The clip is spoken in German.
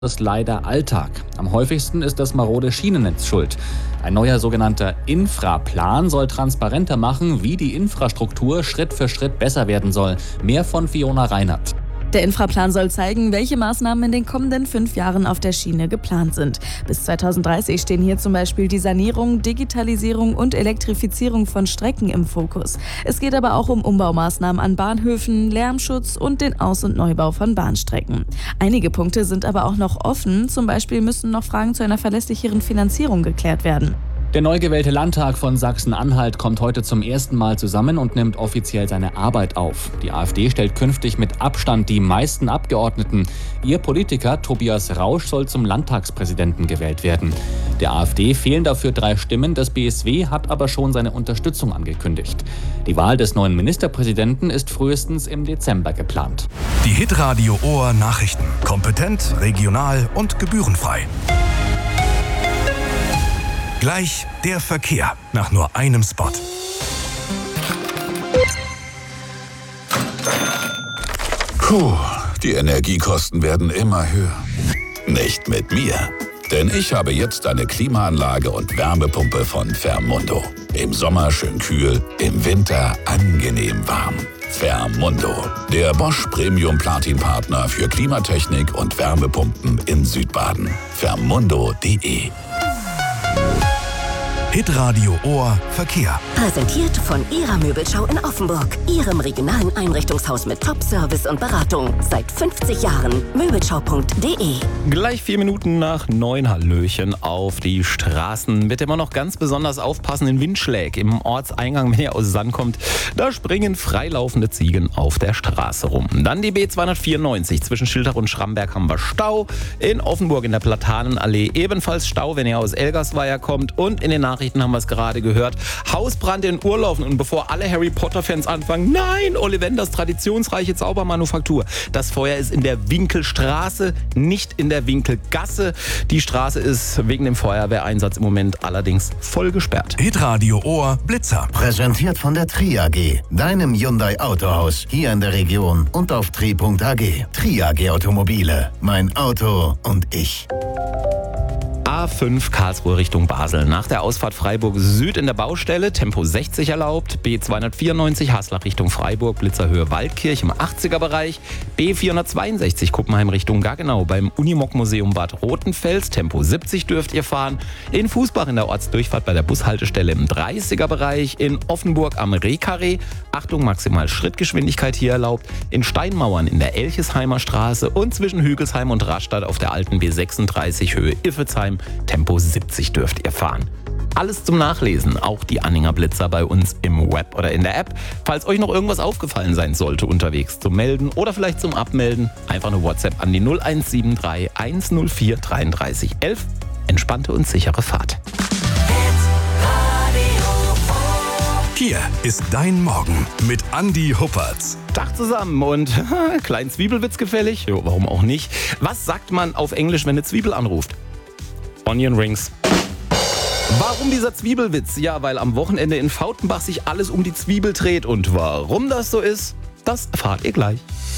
ist leider Alltag. Am häufigsten ist das marode Schienennetz schuld. Ein neuer sogenannter Infraplan soll transparenter machen, wie die Infrastruktur Schritt für Schritt besser werden soll. Mehr von Fiona Reinhardt. Der Infraplan soll zeigen, welche Maßnahmen in den kommenden 5 Jahren auf der Schiene geplant sind. Bis 2030 stehen hier zum Beispiel die Sanierung, Digitalisierung und Elektrifizierung von Strecken im Fokus. Es geht aber auch um Umbaumaßnahmen an Bahnhöfen, Lärmschutz und den Aus- und Neubau von Bahnstrecken. Einige Punkte sind aber auch noch offen. Zum Beispiel müssen noch Fragen zu einer verlässlicheren Finanzierung geklärt werden. Der neu gewählte Landtag von Sachsen-Anhalt kommt heute zum ersten Mal zusammen und nimmt offiziell seine Arbeit auf. Die AfD stellt künftig mit Abstand die meisten Abgeordneten. Ihr Politiker Tobias Rausch soll zum Landtagspräsidenten gewählt werden. Der AfD fehlen dafür 3 Stimmen, das BSW hat aber schon seine Unterstützung angekündigt. Die Wahl des neuen Ministerpräsidenten ist frühestens im Dezember geplant. Die Hitradio Ohr Nachrichten. Kompetent, regional und gebührenfrei. Gleich der Verkehr nach nur einem Spot. Puh, die Energiekosten werden immer höher. Nicht mit mir. Denn ich habe jetzt eine Klimaanlage und Wärmepumpe von Fermundo. Im Sommer schön kühl, im Winter angenehm warm. Fermundo, der Bosch Premium Platin Partner für Klimatechnik und Wärmepumpen in Südbaden. Fermundo.de. Hitradio Ohr Verkehr. Präsentiert von Ihrer Möbelschau in Offenburg. Ihrem regionalen Einrichtungshaus mit Top-Service und Beratung. Seit 50 Jahren. Möbelschau.de. Gleich 4 Minuten nach 9. Hallöchen auf die Straßen. Bitte immer noch ganz besonders aufpassen in Windschläg. Im Ortseingang, wenn ihr aus Sand kommt, da springen freilaufende Ziegen auf der Straße rum. Dann die B294. Zwischen Schiltach und Schramberg haben wir Stau. In Offenburg in der Platanenallee ebenfalls Stau, wenn ihr aus Elgersweier kommt. Und in den Nachrichten haben wir es gerade gehört. Hausbrand in Urlaufen. Und bevor alle Harry Potter-Fans anfangen, nein, Ollivanders traditionsreiche Zaubermanufaktur. Das Feuer ist in der Winkelstraße, nicht in der Winkelgasse. Die Straße ist wegen dem Feuerwehreinsatz im Moment allerdings voll gesperrt. Hitradio Ohr Blitzer. Präsentiert von der Tri AG, deinem Hyundai Autohaus, hier in der Region und auf tri.ag. Tri AG Automobile, mein Auto und ich. A5 Karlsruhe Richtung Basel. Nach der Ausfahrt Freiburg Süd in der Baustelle, Tempo 60 erlaubt. B294 Haslach Richtung Freiburg, Blitzerhöhe Waldkirch im 80er-Bereich. B462 Kuppenheim Richtung Gaggenau beim Unimog-Museum Bad Rotenfels, Tempo 70 dürft ihr fahren. In Fußbach in der Ortsdurchfahrt bei der Bushaltestelle im 30er-Bereich. In Offenburg am Rehkarree, Achtung, maximal Schrittgeschwindigkeit hier erlaubt. In Steinmauern in der Elchesheimer Straße und zwischen Hügelsheim und Rastatt auf der alten B36 Höhe Iffezheim, Tempo 70 dürft ihr fahren. Alles zum Nachlesen, auch die Anhänger Blitzer bei uns im Web oder in der App. Falls euch noch irgendwas aufgefallen sein sollte unterwegs zum Melden oder vielleicht zum Abmelden, einfach eine WhatsApp an die 0173 104 33 11. Entspannte und sichere Fahrt. Hier ist dein Morgen mit Andi Huppertz. Tag zusammen und kleinen Zwiebelwitz gefällig? Jo, warum auch nicht? Was sagt man auf Englisch, wenn eine Zwiebel anruft? Onion Rings. Warum dieser Zwiebelwitz? Ja, weil am Wochenende in Fautenbach sich alles um die Zwiebel dreht. Und warum das so ist, das erfahrt ihr gleich.